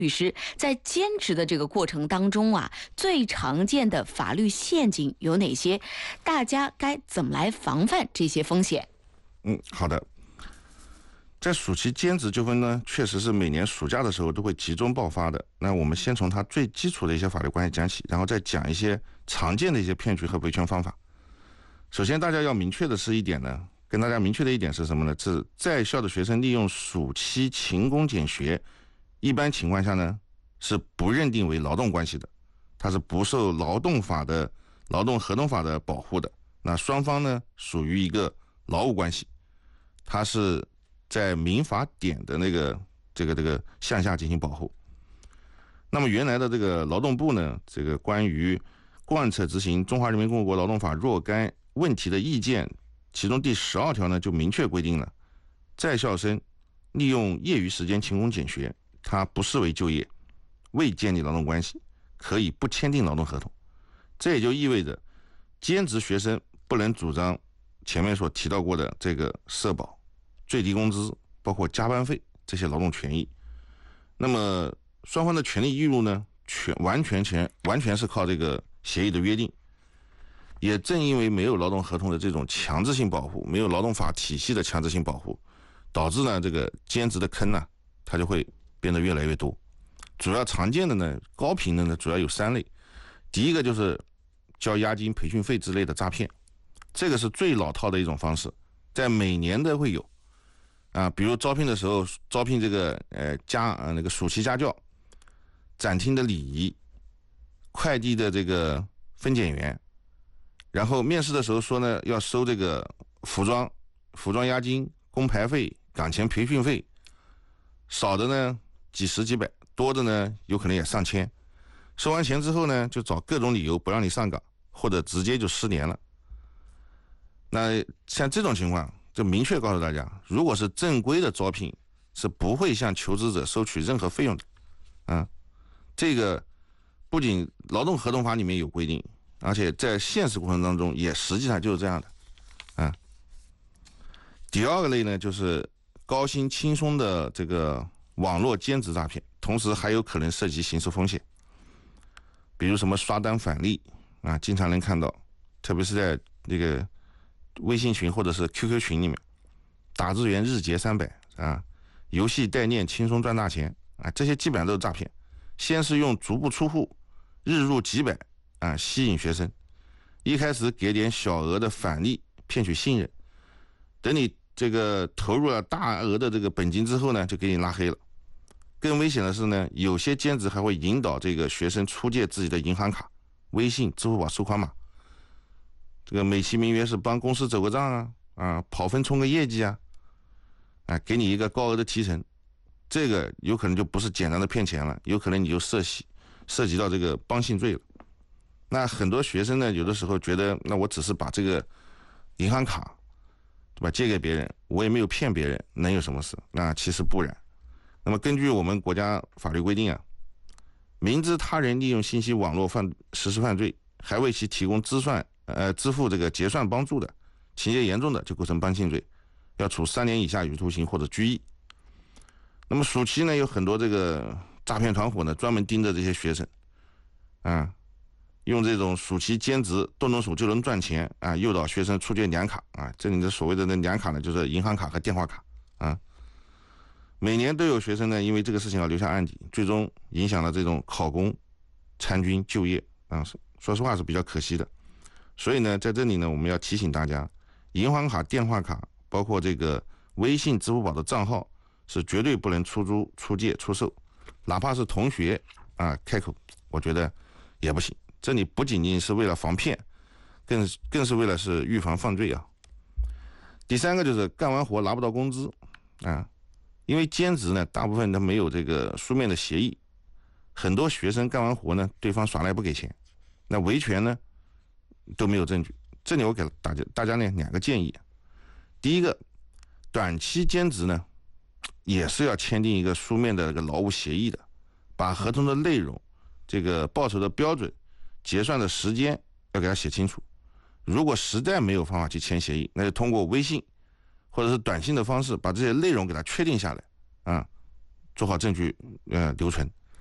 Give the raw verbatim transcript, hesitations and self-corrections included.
律师，在兼职的这个过程当中啊，最常见的法律陷阱有哪些？大家该怎么来防范这些风险？ 嗯，好的。在暑期兼职纠纷呢，确实是每年暑假的时候都会集中爆发的。那我们先从它最基础的一些法律关系讲起，然后再讲一些常见的一些骗局和维权方法。首先，大家要明确的是一点呢，跟大家明确的一点是什么呢？是在校的学生利用暑期勤工俭学，一般情况下呢是不认定为劳动关系的，它是不受劳动法的劳动合同法的保护的。那双方呢属于一个劳务关系，它是在民法典的那个这个这个项下进行保护。那么原来的这个劳动部呢，这个关于贯彻执行中华人民共和国劳动法若干问题的意见，其中第十二条呢就明确规定了，在校生利用业余时间勤工俭学，他不视为就业，未建立劳动关系，可以不签订劳动合同。这也就意味着兼职学生不能主张前面所提到过的这个社保、最低工资，包括加班费这些劳动权益。那么双方的权利义务呢，全完全全完全是靠这个协议的约定。也正因为没有劳动合同的这种强制性保护，没有劳动法体系的强制性保护，导致呢这个兼职的坑呢，它就会变得越来越多。主要常见的呢，高频的呢，主要有三类。第一个就是交押金、培训费之类的诈骗，这个是最老套的一种方式，在每年都会有啊，比如招聘的时候招聘这个呃家呃那个暑期家教、展厅的礼仪、快递的这个分拣员，然后面试的时候说呢要收这个服装服装押金、工牌费、岗前培训费，少的呢几十几百，多的呢有可能也上千。收完钱之后呢，就找各种理由不让你上岗，或者直接就失联了。那像这种情况，就明确告诉大家，如果是正规的招聘，是不会向求职者收取任何费用的。啊，这个不仅劳动合同法里面有规定，而且在现实过程当中也实际上就是这样的。啊，第二个类呢，就是高薪轻松的这个网络兼职诈骗，同时还有可能涉及刑事风险。比如什么刷单返利啊，经常能看到，特别是在这个微信群或者是 Q Q 群里面，打字员日结三百啊，游戏代念轻松赚大钱啊，这些基本上都是诈骗。先是用足不出户、日入几百啊吸引学生，一开始给点小额的返利骗取信任，等你这个投入了大额的这个本金之后呢，就给你拉黑了。更危险的是呢，有些兼职还会引导这个学生出借自己的银行卡、微信、支付宝收款码，这个美其名曰是帮公司走个账啊，啊，跑分冲个业绩啊，啊，给你一个高额的提成，这个有可能就不是简单的骗钱了，有可能你就涉及涉及到这个帮信罪了。那很多学生呢，有的时候觉得，那我只是把这个银行卡，对吧，借给别人，我也没有骗别人，能有什么事？那其实不然。那么根据我们国家法律规定啊，明知他人利用信息网络犯实施犯罪，还为其提供支算呃支付这个结算帮助的，情节严重的就构成帮信罪，要处三年以下有期徒刑或者拘役。那么暑期呢，有很多这个诈骗团伙呢，专门盯着这些学生，啊，用这种暑期兼职动动手就能赚钱啊，诱导学生出借两卡啊，这里的所谓的那两卡呢，就是银行卡和电话卡啊。每年都有学生呢，因为这个事情要留下案底，最终影响了这种考公、参军、就业啊，说实话是比较可惜的。所以呢，在这里呢，我们要提醒大家，银行卡、电话卡，包括这个微信、支付宝的账号，是绝对不能出租、出借、出售，哪怕是同学啊开口，我觉得也不行。这里不仅仅是为了防骗，更更是为了是预防犯罪啊。第三个就是干完活拿不到工资啊。因为兼职呢，大部分他没有这个书面的协议，很多学生干完活呢，对方耍赖不给钱，那维权呢都没有证据。这里我给大家大家呢两个建议，第一个，短期兼职呢也是要签订一个书面的这个劳务协议的，把合同的内容、这个报酬的标准、结算的时间要给他写清楚。如果实在没有方法去签协议，那就通过微信或者是短信的方式把这些内容给它确定下来啊，做好证据呃留存。